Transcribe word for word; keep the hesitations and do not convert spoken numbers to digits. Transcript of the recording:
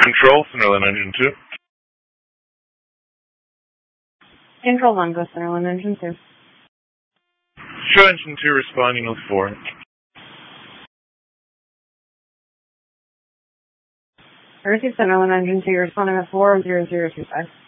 Control, Centerline Engine two. Control one, go Centerline Engine two. Show Engine two responding with four. Receive Centerline Engine two, responding with four zero zero two five.